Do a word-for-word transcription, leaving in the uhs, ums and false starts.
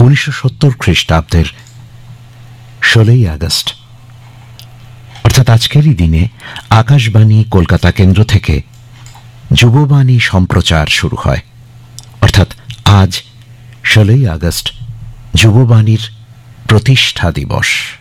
উনিশশো সত্তর খ্রিস্টাব্দের ষোলোই আগস্ট, অর্থাৎ আজকেরই দিনে আকাশবাণী কলকাতা কেন্দ্র থেকে যুববাণী সম্প্রচার শুরু হয়। অর্থাৎ আজ ষোলোই আগস্ট যুববাণীর প্রতিষ্ঠা দিবস।